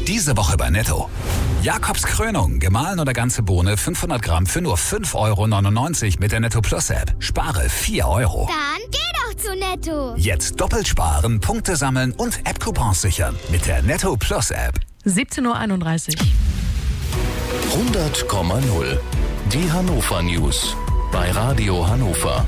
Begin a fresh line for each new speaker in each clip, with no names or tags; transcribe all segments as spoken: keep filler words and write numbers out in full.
Diese Woche bei Netto. Jakobs Krönung, gemahlen oder ganze Bohne fünfhundert Gramm für nur fünf Euro neunundneunzig mit der Netto Plus App. Spare vier Euro.
Dann geh doch zu Netto.
Jetzt doppelt sparen, Punkte sammeln und App-Coupons sichern mit der Netto Plus App.
siebzehn Uhr einunddreißig.
hundert Komma null. Die Hannover News bei Radio Hannover.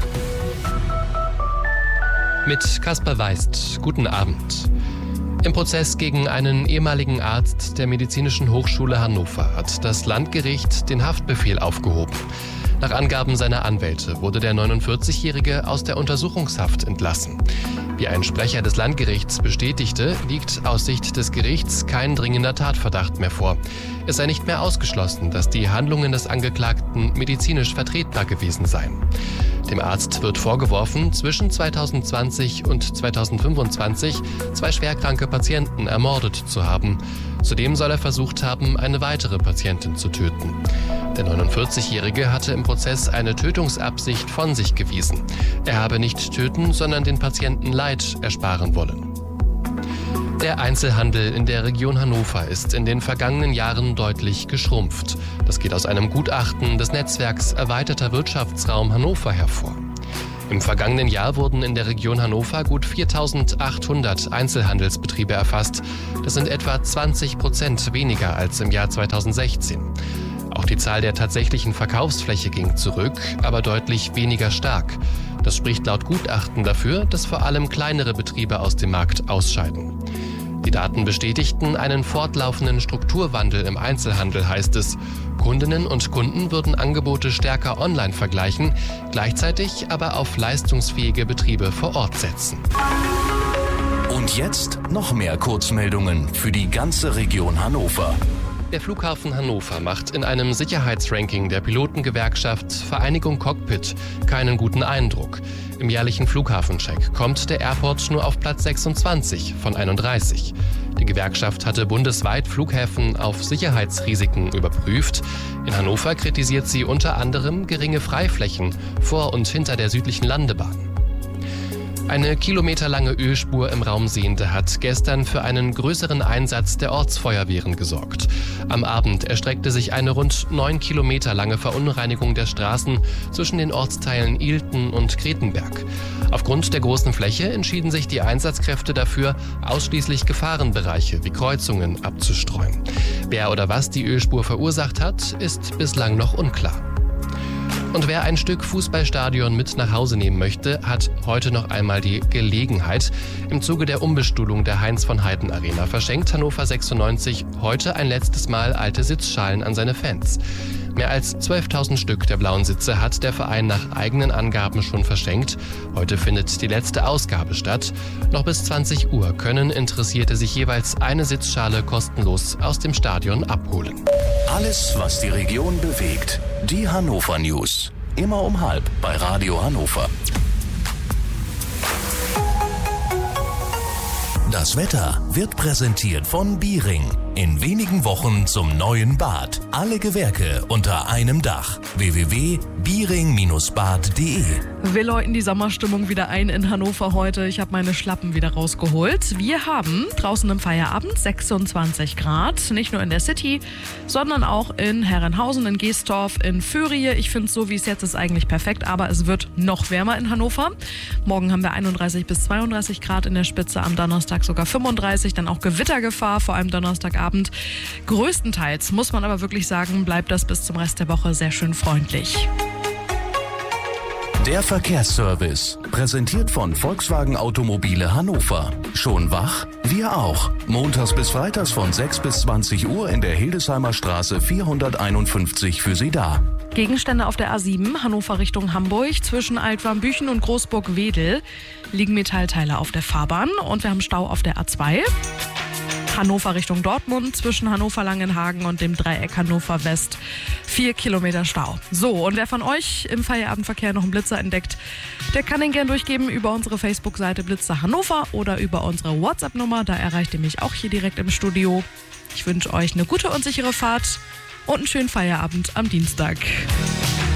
Mit Kaspar Weist. Guten Abend. Im Prozess gegen einen ehemaligen Arzt der Medizinischen Hochschule Hannover hat das Landgericht den Haftbefehl aufgehoben. Nach Angaben seiner Anwälte wurde der neunundvierzigjährige aus der Untersuchungshaft entlassen. Wie ein Sprecher des Landgerichts bestätigte, liegt aus Sicht des Gerichts kein dringender Tatverdacht mehr vor. Es sei nicht mehr ausgeschlossen, dass die Handlungen des Angeklagten medizinisch vertretbar gewesen seien. Dem Arzt wird vorgeworfen, zwischen zweitausendzwanzig und zweitausendfünfundzwanzig zwei schwerkranke Patienten ermordet zu haben. Zudem soll er versucht haben, eine weitere Patientin zu töten. Der neunundvierzigjährige hatte im Prozess eine Tötungsabsicht von sich gewiesen. Er habe nicht töten, sondern den Patienten Leid ersparen wollen. Der Einzelhandel in der Region Hannover ist in den vergangenen Jahren deutlich geschrumpft. Das geht aus einem Gutachten des Netzwerks Erweiterter Wirtschaftsraum Hannover hervor. Im vergangenen Jahr wurden in der Region Hannover gut viertausendachthundert Einzelhandelsbetriebe erfasst. Das sind etwa zwanzig Prozent weniger als im Jahr zweitausendsechzehn. Auch die Zahl der tatsächlichen Verkaufsfläche ging zurück, aber deutlich weniger stark. Das spricht laut Gutachten dafür, dass vor allem kleinere Betriebe aus dem Markt ausscheiden. Die Daten bestätigten einen fortlaufenden Strukturwandel im Einzelhandel, heißt es. Kundinnen und Kunden würden Angebote stärker online vergleichen, gleichzeitig aber auf leistungsfähige Betriebe vor Ort setzen.
Und jetzt noch mehr Kurzmeldungen für die ganze Region Hannover.
Der Flughafen Hannover macht in einem Sicherheitsranking der Pilotengewerkschaft Vereinigung Cockpit keinen guten Eindruck. Im jährlichen Flughafencheck kommt der Airport nur auf Platz sechsundzwanzig von einunddreißig. Die Gewerkschaft hatte bundesweit Flughäfen auf Sicherheitsrisiken überprüft. In Hannover kritisiert sie unter anderem geringe Freiflächen vor und hinter der südlichen Landebahn. Eine kilometerlange Ölspur im Raum Sehnde hat gestern für einen größeren Einsatz der Ortsfeuerwehren gesorgt. Am Abend erstreckte sich eine rund neun Kilometer lange Verunreinigung der Straßen zwischen den Ortsteilen Ilten und Kretenberg. Aufgrund der großen Fläche entschieden sich die Einsatzkräfte dafür, ausschließlich Gefahrenbereiche wie Kreuzungen abzustreuen. Wer oder was die Ölspur verursacht hat, ist bislang noch unklar. Und wer ein Stück Fußballstadion mit nach Hause nehmen möchte, hat heute noch einmal die Gelegenheit. Im Zuge der Umbestuhlung der Heinz-von-Heiden-Arena verschenkt Hannover sechsundneunzig heute ein letztes Mal alte Sitzschalen an seine Fans. Mehr als zwölftausend Stück der blauen Sitze hat der Verein nach eigenen Angaben schon verschenkt. Heute findet die letzte Ausgabe statt. Noch bis zwanzig Uhr können Interessierte sich jeweils eine Sitzschale kostenlos aus dem Stadion abholen.
Alles, was die Region bewegt. Die Hannover News. Immer um halb bei Radio Hannover. Das Wetter wird präsentiert von Biering. In wenigen Wochen zum neuen Bad. Alle Gewerke unter einem Dach. w w w punkt biering Bindestrich bad punkt de.
Wir läuten die Sommerstimmung wieder ein in Hannover heute. Ich habe meine Schlappen wieder rausgeholt. Wir haben draußen im Feierabend sechsundzwanzig Grad. Nicht nur in der City, sondern auch in Herrenhausen, in Geestorf, in Föhriye. Ich finde es so, wie es jetzt ist, eigentlich perfekt. Aber es wird noch wärmer in Hannover. Morgen haben wir einunddreißig bis zweiunddreißig Grad in der Spitze. Am Donnerstag sogar fünfunddreißig. Dann auch Gewittergefahr, vor allem Donnerstagabend. Größtenteils, muss man aber wirklich sagen, bleibt das bis zum Rest der Woche sehr schön freundlich.
Der Verkehrsservice, präsentiert von Volkswagen Automobile Hannover. Schon wach? Wir auch. Montags bis freitags von sechs bis zwanzig Uhr in der Hildesheimer Straße vierhunderteinundfünfzig für Sie da.
Gegenstände auf der A sieben, Hannover Richtung Hamburg, zwischen Altwarmbüchen und Großburg-Wedel liegen Metallteile auf der Fahrbahn und wir haben Stau auf der A zwei. Hannover Richtung Dortmund, zwischen Hannover-Langenhagen und dem Dreieck Hannover West. Vier Kilometer Stau. So, und wer von euch im Feierabendverkehr noch einen Blitzer entdeckt, der kann den gern durchgeben über unsere Facebook-Seite Blitzer Hannover oder über unsere WhatsApp-Nummer. Da erreicht ihr mich auch hier direkt im Studio. Ich wünsche euch eine gute und sichere Fahrt und einen schönen Feierabend am Dienstag.